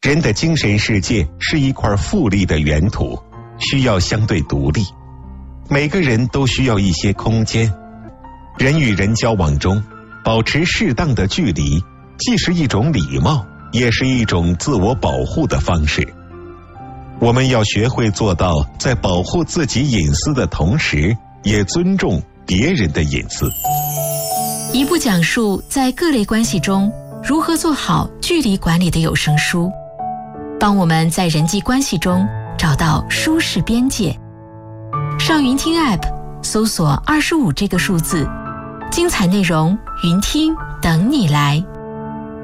人的精神世界是一块复利的圆土，需要相对独立。每个人都需要一些空间。人与人交往中，保持适当的距离，既是一种礼貌，也是一种自我保护的方式。我们要学会做到在保护自己隐私的同时，也尊重别人的隐私。 一部讲述在各类关系中如何做好距离管理的有声书，帮我们在人际关系中找到舒适边界。上云听 App 搜索25这个数字，精彩内容云听等你来。